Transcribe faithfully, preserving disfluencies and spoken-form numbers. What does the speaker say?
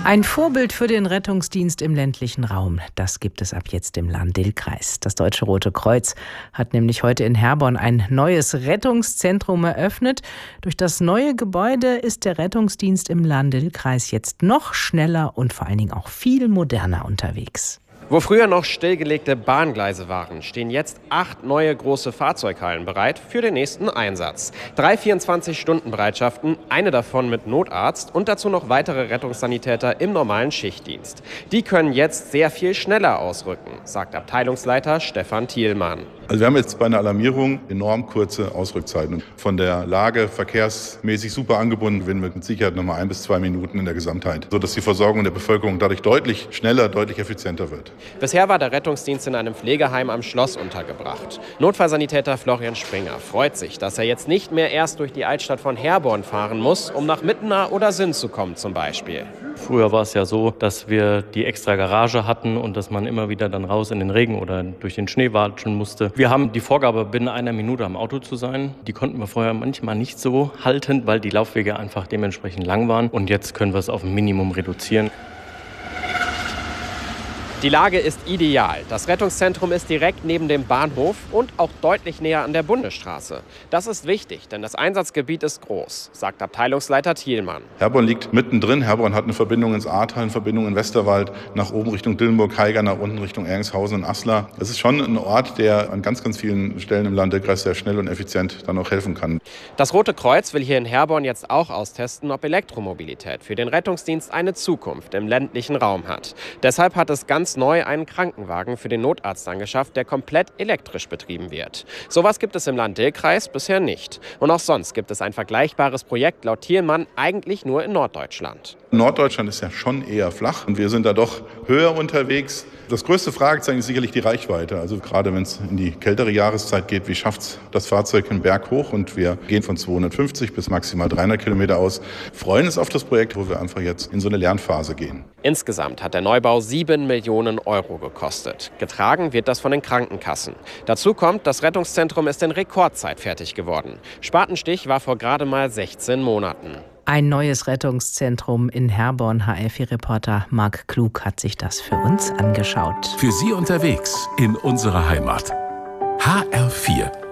Ein Vorbild für den Rettungsdienst im ländlichen Raum, das gibt es ab jetzt im Lahn-Dill-Kreis. Das Deutsche Rote Kreuz hat nämlich heute in Herborn ein neues Rettungszentrum eröffnet. Durch das neue Gebäude ist der Rettungsdienst im Lahn-Dill-Kreis jetzt noch schneller und vor allen Dingen auch viel moderner unterwegs. Wo früher noch stillgelegte Bahngleise waren, stehen jetzt acht neue große Fahrzeughallen bereit für den nächsten Einsatz. Drei vierundzwanzig-Stunden-Bereitschaften, eine davon mit Notarzt und dazu noch weitere Rettungssanitäter im normalen Schichtdienst. Die können jetzt sehr viel schneller ausrücken, sagt Abteilungsleiter Stefan Thielmann. Also wir haben jetzt bei einer Alarmierung enorm kurze Ausrückzeiten. Von der Lage verkehrsmäßig super angebunden, gewinnen wir mit Sicherheit noch mal ein bis zwei Minuten in der Gesamtheit, sodass die Versorgung der Bevölkerung dadurch deutlich schneller, deutlich effizienter wird. Bisher war der Rettungsdienst in einem Pflegeheim am Schloss untergebracht. Notfallsanitäter Florian Springer freut sich, dass er jetzt nicht mehr erst durch die Altstadt von Herborn fahren muss, um nach Mittenau oder Sinn zu kommen zum Beispiel. Früher war es ja so, dass wir die extra Garage hatten und dass man immer wieder dann raus in den Regen oder durch den Schnee watschen musste. Wir haben die Vorgabe, binnen einer Minute am Auto zu sein. Die konnten wir vorher manchmal nicht so halten, weil die Laufwege einfach dementsprechend lang waren. Und jetzt können wir es auf ein Minimum reduzieren. Die Lage ist ideal. Das Rettungszentrum ist direkt neben dem Bahnhof und auch deutlich näher an der Bundesstraße. Das ist wichtig, denn das Einsatzgebiet ist groß, sagt Abteilungsleiter Thielmann. Herborn liegt mittendrin. Herborn hat eine Verbindung ins Ahrtal, eine Verbindung in Westerwald, nach oben Richtung Dillenburg, Haiger, nach unten Richtung Erringshausen und Aslar. Es ist schon ein Ort, der an ganz, ganz vielen Stellen im Lahn-Dill-Kreis sehr schnell und effizient dann auch helfen kann. Das Rote Kreuz will hier in Herborn jetzt auch austesten, ob Elektromobilität für den Rettungsdienst eine Zukunft im ländlichen Raum hat. Deshalb hat es ganz neu einen Krankenwagen für den Notarzt angeschafft, der komplett elektrisch betrieben wird. Sowas gibt es im Lahn-Dill-Kreis bisher nicht. Und auch sonst gibt es ein vergleichbares Projekt laut Thielmann eigentlich nur in Norddeutschland. Norddeutschland ist ja schon eher flach und wir sind da doch höher unterwegs. Das größte Fragezeichen ist sicherlich die Reichweite. Also gerade wenn es in die kältere Jahreszeit geht, wie schafft es das Fahrzeug einen Berg hoch? Und wir gehen von zweihundertfünfzig bis maximal dreihundert Kilometer aus. Freuen uns auf das Projekt, wo wir einfach jetzt in so eine Lernphase gehen. Insgesamt hat der Neubau sieben Millionen Euro gekostet. Getragen wird das von den Krankenkassen. Dazu kommt, das Rettungszentrum ist in Rekordzeit fertig geworden. Spatenstich war vor gerade mal sechzehn Monaten. Ein neues Rettungszentrum in Herborn. H R vier-Reporter Marc Klug hat sich das für uns angeschaut. Für Sie unterwegs in unserer Heimat. H R vier